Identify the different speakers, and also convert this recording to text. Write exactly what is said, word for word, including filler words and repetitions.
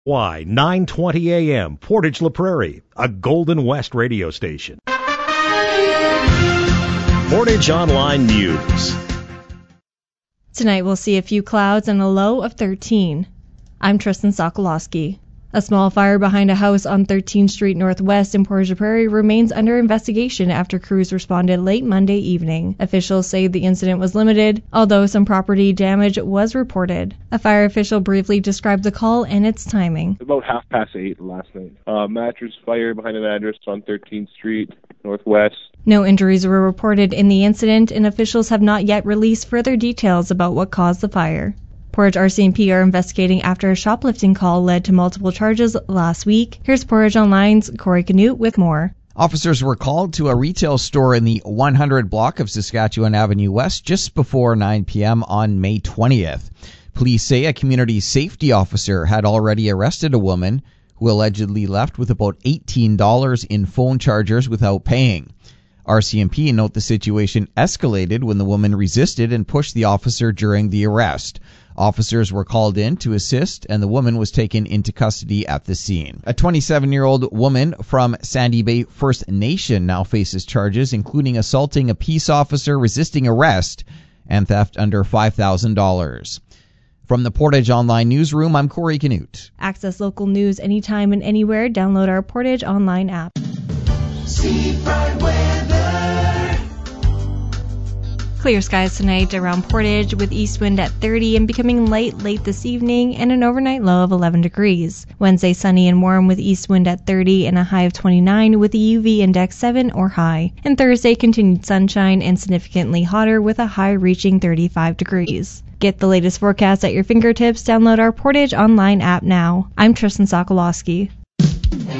Speaker 1: Y nine twenty A M, Portage La Prairie, a Golden West radio station. Portage Online News.
Speaker 2: Tonight we'll see a few clouds and a low of thirteen. I'm Tristan Sokolowski. A small fire behind a house on thirteenth Street Northwest in Portage La Prairie remains under investigation after crews responded late Monday evening. Officials say the incident was limited, although some property damage was reported. A fire official briefly described the call and its timing.
Speaker 3: About half past eight last night. Uh, mattress fire behind an address on thirteenth Street Northwest.
Speaker 2: No injuries were reported in the incident, and officials have not yet released further details about what caused the fire. Portage R C M P are investigating after a shoplifting call led to multiple charges last week. Here's Portage Online's Corey Canute with more.
Speaker 4: Officers were called to a retail store in the one hundred block of Saskatchewan Avenue West just before nine p.m. on May twentieth. Police say a community safety officer had already arrested a woman who allegedly left with about eighteen dollars in phone chargers without paying. R C M P note the situation escalated when the woman resisted and pushed the officer during the arrest. Officers were called in to assist, and the woman was taken into custody at the scene. A twenty-seven-year-old woman from Sandy Bay First Nation now faces charges, including assaulting a peace officer, resisting arrest, and theft under five thousand dollars. From the Portage Online Newsroom, I'm Corey Canute.
Speaker 2: Access local news anytime and anywhere. Download our Portage Online app.
Speaker 5: Seafront weather.
Speaker 2: Clear skies tonight around Portage with east wind at thirty and becoming light late this evening and an overnight low of eleven degrees. Wednesday sunny and warm with east wind at thirty and a high of twenty-nine with a U V index seven or high. And Thursday continued sunshine and significantly hotter with a high reaching thirty-five degrees. Get the latest forecast at your fingertips. Download our Portage Online app now. I'm Tristan Sokolowski.